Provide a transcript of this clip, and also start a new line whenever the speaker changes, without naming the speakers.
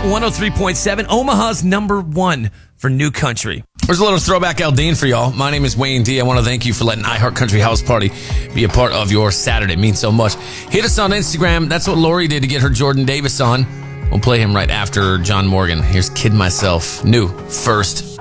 103.7, Omaha's number one for new country.
There's a little throwback Aldine for y'all. My name is Wayne D. I want to thank you for letting iHeart Country House Party be a part of your Saturday. It means so much. Hit us on Instagram. That's what Lori did to get her Jordan Davis on. We'll play him right after John Morgan. Here's Kid Myself, new first.